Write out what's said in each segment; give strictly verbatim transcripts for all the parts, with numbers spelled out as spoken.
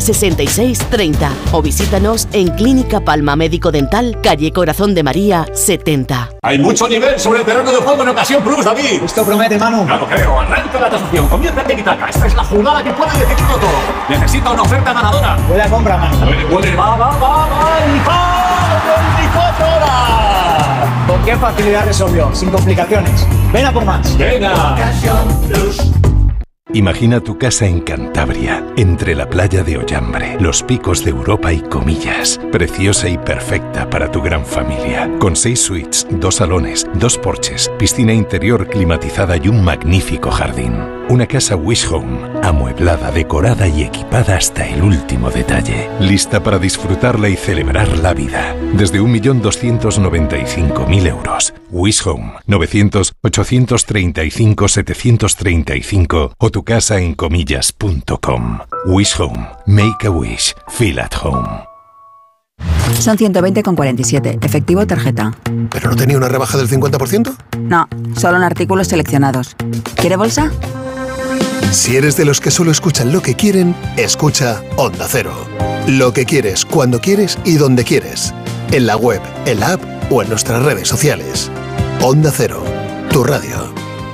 sesenta y seis treinta o visítanos en Clínica Palma Médico Dental, calle Corazón de María setenta. Hay mucho nivel sobre el terreno de juego en Ocasión Plus, David. Esto promete, Manu. Ya lo creo. Arranca la tasación. Comienza el tiki-taka. Esta es la jugada que puede decidirlo todo. Necesita una oferta ganadora. Buena compra, Manu. Puede, puede. Va, va, va, va. Y va. veinticuatro horas. ¿Con qué facilidad resolvió? Sin complicaciones. Ven a por más. Venga. Ocasión Plus. Imagina tu casa en Cantabria, entre la playa de Ollambre, los picos de Europa y Comillas. Preciosa y perfecta para tu gran familia. Con seis suites, dos salones, dos porches, piscina interior climatizada y un magnífico jardín. Una casa Wish Home, amueblada, decorada y equipada hasta el último detalle. Lista para disfrutarla y celebrar la vida. Desde un millón doscientos noventa y cinco mil euros. Wish Home, novecientos, ochocientos treinta y cinco, setecientos treinta y cinco o tu casa en comillas punto com. Wish Home. Make a wish. Feel at home. Son ciento veinte con cuarenta y siete. Efectivo o tarjeta. ¿Pero no tenía una rebaja del cincuenta por ciento? No, solo en artículos seleccionados. ¿Quiere bolsa? Si eres de los que solo escuchan lo que quieren, escucha Onda Cero. Lo que quieres, cuando quieres y donde quieres. En la web, en la app o en nuestras redes sociales. Onda Cero, tu radio.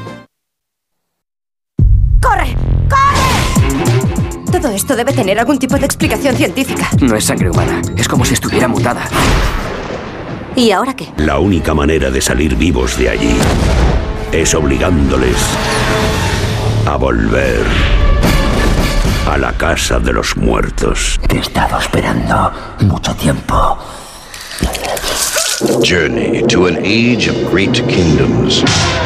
¡Corre! ¡Corre! Todo esto debe tener algún tipo de explicación científica. No es sangre humana, es como si estuviera mutada. ¿Y ahora qué? La única manera de salir vivos de allí es obligándoles a volver a la casa de los muertos. Te he estado esperando mucho tiempo. Journey to an age of great kingdoms.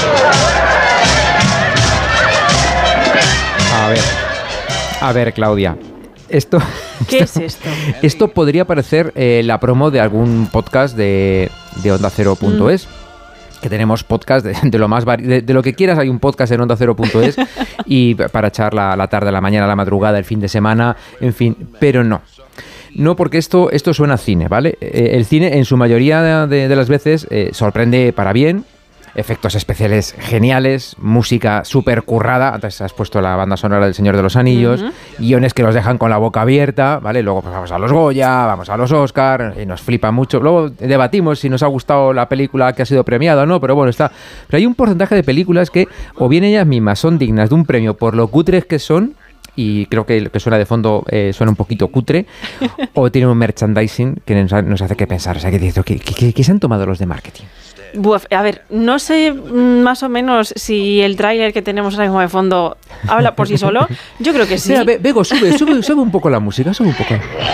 A ver, a ver, Claudia, esto... ¿Qué es esto? Esto podría parecer eh, la promo de algún podcast de, de onda cero punto es. Mm. Que tenemos podcast de, de lo más vari- de, de lo que quieras, hay un podcast en onda cero punto es y para echar la, la tarde, la mañana, la madrugada, el fin de semana, en fin, pero no. No, porque esto, esto suena a cine, ¿vale? Eh, el cine en su mayoría de, de las veces eh, sorprende para bien. Efectos especiales geniales, música súper currada. Antes has puesto la banda sonora del Señor de los Anillos, uh-huh. Guiones que los dejan con la boca abierta, ¿vale? Luego pues, vamos a los Goya, vamos a los Oscar, y nos flipa mucho. Luego debatimos si nos ha gustado la película que ha sido premiada o no, pero bueno, está. Pero hay un porcentaje de películas que o bien ellas mismas son dignas de un premio por lo cutres que son, y creo que lo que suena de fondo eh, suena un poquito cutre, o tienen un merchandising que nos, nos hace que pensar. O sea, que dices, ¿qué, qué, qué se han tomado los de marketing? Buf, a ver, no sé más o menos si el tráiler que tenemos ahora mismo de fondo habla por sí solo. Yo creo que sí. Mira, Be- Bego, sube, sube, sube un poco la música, sube un poco.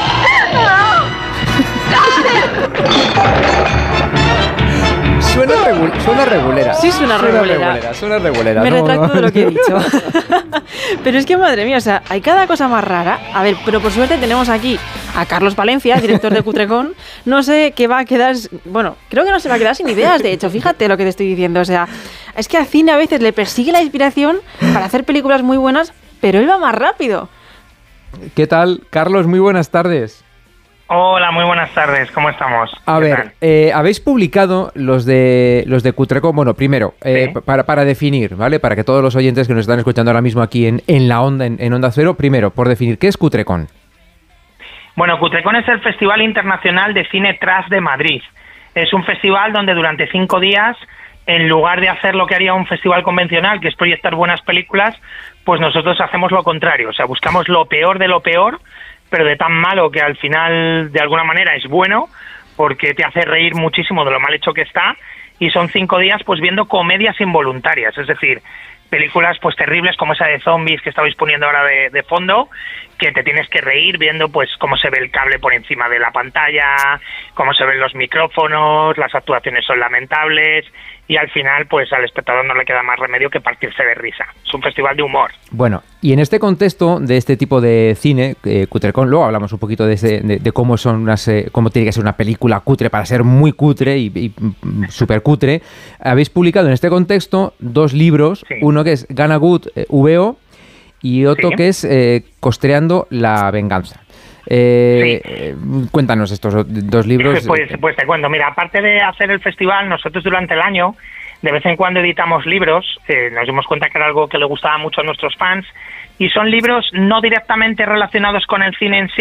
Suena, regu- suena regulera. Sí, suena, suena regulera. regulera. Suena regulera. Me no, retracto no. de lo que he dicho. Pero es que, madre mía, o sea, hay cada cosa más rara. A ver, pero por suerte tenemos aquí a Carlos Palencia, director de Cutrecon. No sé qué va a quedar... Bueno, creo que no se va a quedar sin ideas, de hecho. Fíjate lo que te estoy diciendo. O sea, es que al cine a veces le persigue la inspiración para hacer películas muy buenas, pero él va más rápido. ¿Qué tal, Carlos? Muy buenas tardes. Hola, muy buenas tardes, ¿cómo estamos? A ver, eh, habéis publicado los de los de Cutrecon. Bueno, primero, eh, ¿sí? para, para definir, ¿vale? Para que todos los oyentes que nos están escuchando ahora mismo aquí en, en la onda, en, en Onda Cero, primero, por definir, ¿qué es Cutrecon? Bueno, Cutrecon es el Festival Internacional de Cine Trash de Madrid. Es un festival donde durante cinco días, en lugar de hacer lo que haría un festival convencional, que es proyectar buenas películas, pues nosotros hacemos lo contrario. O sea, buscamos lo peor de lo peor, pero de tan malo que al final de alguna manera es bueno, porque te hace reír muchísimo de lo mal hecho que está, y son cinco días pues viendo comedias involuntarias, es decir, películas pues terribles como esa de zombies que estabais poniendo ahora de, de fondo, que te tienes que reír viendo pues cómo se ve el cable por encima de la pantalla, cómo se ven los micrófonos, las actuaciones son lamentables, y al final pues al espectador no le queda más remedio que partirse de risa. Es un festival de humor. Bueno, y en este contexto de este tipo de cine, eh, Cutrecon, luego hablamos un poquito de, ese, de, de cómo son unas, eh, cómo tiene que ser una película cutre para ser muy cutre y, y súper cutre. Habéis publicado en este contexto dos libros, sí. Uno que es Gana Good, eh, V O, y otro sí. que es eh, Costreando la venganza. Eh, sí. Cuéntanos estos dos libros. Pues, pues te cuento, mira, aparte de hacer el festival, nosotros durante el año de vez en cuando editamos libros, eh, nos dimos cuenta que era algo que le gustaba mucho a nuestros fans, y son libros no directamente relacionados con el cine en sí,